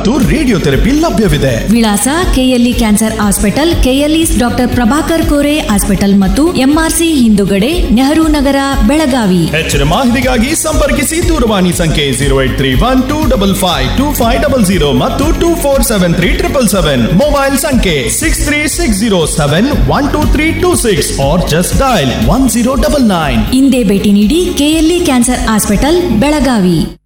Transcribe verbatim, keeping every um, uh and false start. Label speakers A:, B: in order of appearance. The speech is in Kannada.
A: ಮತ್ತು ರೇಡಿಯೋಥೆರಪಿ ಲಭ್ಯವಿದೆ.
B: ವಿಳಾಸ KLE cancer hospital, KLE doctor Prabhakar Kore hospital ಮತ್ತು ಎಂಆರ್ಸಿ ಹಿಂದುಗಡೆ, ನೆಹರು ನಗರ, ಬೆಳಗಾವಿ.
A: ಹೆಚ್ಚಿನ ಮಾಹಿತಿಗಾಗಿ ಸಂಪರ್ಕಿಸಿ ದೂರವಾಣಿ ಸಂಖ್ಯೆ zero eight three one two double five two five double zero ಮತ್ತು two four seven three triple seven. Mobile ಸಂಖ್ಯೆ six three six zero seven one two three two six are just dial one zero double nine.
B: ಇಂದೇ ಭೇಟಿ ನೀಡಿ ಕೆಎಲ್ಇ ಕ್ಯಾನ್ಸರ್ ಹಾಸ್ಪಿಟಲ್, ಬೆಳಗಾವಿ.